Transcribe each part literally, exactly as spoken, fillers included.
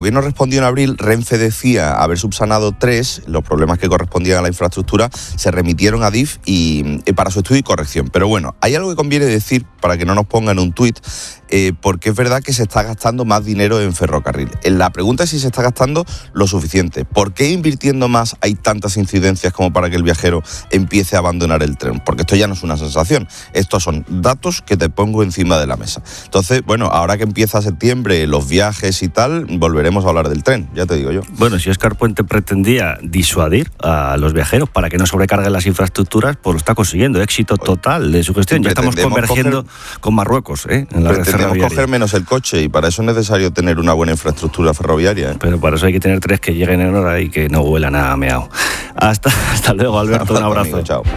El gobierno respondió en abril, Renfe decía haber subsanado tres, los problemas que correspondían a la infraestructura se remitieron a D I F y, y para su estudio y corrección. Pero bueno, hay algo que conviene decir para que no nos pongan un tuit, eh, porque es verdad que se está gastando más dinero en ferrocarril. La pregunta es si se está gastando lo suficiente. ¿Por qué invirtiendo más hay tantas incidencias como para que el viajero empiece a abandonar el tren? Porque esto ya no es una sensación, estos son datos que te pongo encima de la mesa. Entonces, bueno, ahora que empieza septiembre, los viajes y tal, volveremos a hablar del tren, ya te digo yo. Bueno, si Óscar Puente pretendía disuadir a los viajeros para que no sobrecarguen las infraestructuras, pues lo está consiguiendo, éxito total de su gestión. Ya estamos convergiendo coger, con Marruecos, ¿eh? En la red ferroviaria. Pretendemos coger menos el coche y para eso es necesario tener una buena infraestructura ferroviaria, ¿eh? Pero para eso hay que tener tres que lleguen en hora y que no huelan a meao. Hasta, hasta luego, Alberto, un abrazo. Amigo, chao.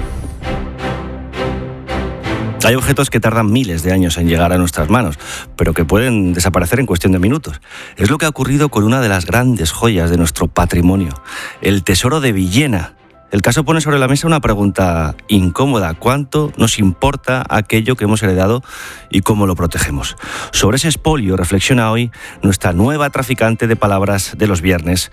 Hay objetos que tardan miles de años en llegar a nuestras manos, pero que pueden desaparecer en cuestión de minutos. Es lo que ha ocurrido con una de las grandes joyas de nuestro patrimonio, el Tesoro de Villena. El caso pone sobre la mesa una pregunta incómoda. ¿Cuánto nos importa aquello que hemos heredado y cómo lo protegemos? Sobre ese expolio reflexiona hoy nuestra nueva traficante de palabras de los viernes,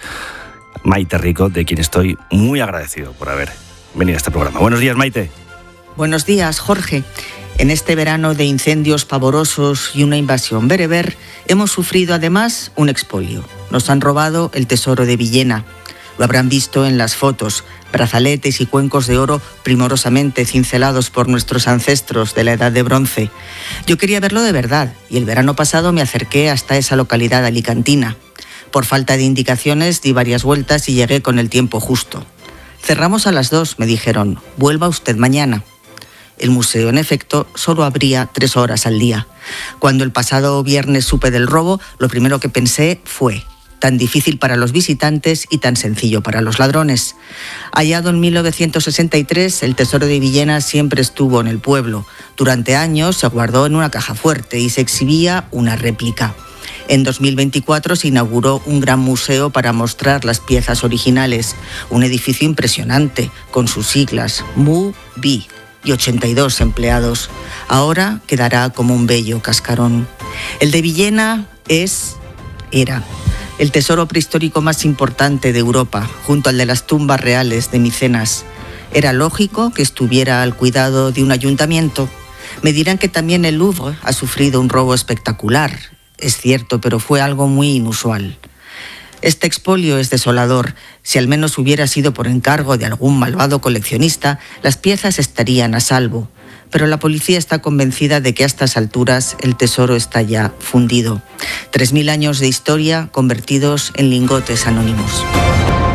Maite Rico, de quien estoy muy agradecido por haber venido a este programa. Buenos días, Maite. Buenos días, Jorge. En este verano de incendios pavorosos y una invasión bereber, hemos sufrido además un expolio. Nos han robado el Tesoro de Villena. Lo habrán visto en las fotos, brazaletes y cuencos de oro primorosamente cincelados por nuestros ancestros de la Edad de Bronce. Yo quería verlo de verdad y el verano pasado me acerqué hasta esa localidad alicantina. Por falta de indicaciones di varias vueltas y llegué con el tiempo justo. Cerramos a las dos, me dijeron. Vuelva usted mañana. El museo, en efecto, solo abría tres horas al día. Cuando el pasado viernes supe del robo, lo primero que pensé fue: tan difícil para los visitantes y tan sencillo para los ladrones. Hallado en mil novecientos sesenta y tres, el Tesoro de Villena siempre estuvo en el pueblo. Durante años se guardó en una caja fuerte y se exhibía una réplica. En dos mil veinticuatro se inauguró un gran museo para mostrar las piezas originales. Un edificio impresionante, con sus siglas M U B I y ochenta y dos empleados. Ahora quedará como un bello cascarón. El de Villena es, era, el tesoro prehistórico más importante de Europa, junto al de las tumbas reales de Micenas. Era lógico que estuviera al cuidado de un ayuntamiento. Me dirán que también el Louvre ha sufrido un robo espectacular. Es cierto, pero fue algo muy inusual. Este expolio es desolador. Si al menos hubiera sido por encargo de algún malvado coleccionista, las piezas estarían a salvo. Pero la policía está convencida de que a estas alturas el tesoro está ya fundido. Tres mil años de historia convertidos en lingotes anónimos.